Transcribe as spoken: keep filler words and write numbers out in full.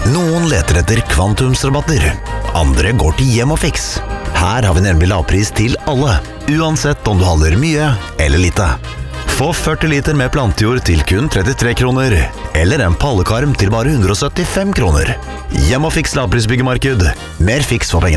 Noen leter etter kvantumsrabatter, andre går til Hjem og Fiks. Her har vi nemlig lavpris til alle, uansett om du handler mye eller lite. Få førti liter med plantejord til kun trettitre kroner, eller en pallekarm til bare hundre og syttifem kroner. Hjem og Fiks lavprisbyggemarked. Mer fiks for pengene.